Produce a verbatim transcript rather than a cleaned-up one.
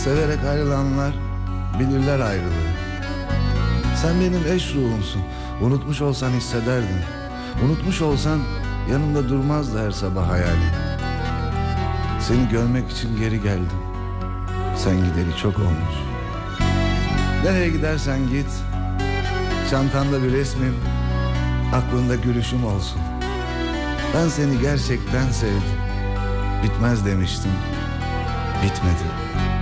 Severek ayrılanlar bilirler ayrılığı. Sen benim eş ruhumsun. Unutmuş olsan hissederdin. Unutmuş olsan yanımda durmazdı her sabah hayalin. Seni görmek için geri geldim. Sen gideri çok olmuş. Nereye gidersen git, çantanda bir resmim, aklında gülüşüm olsun. Ben seni gerçekten sevdim. Bitmez demiştim, bitmedi.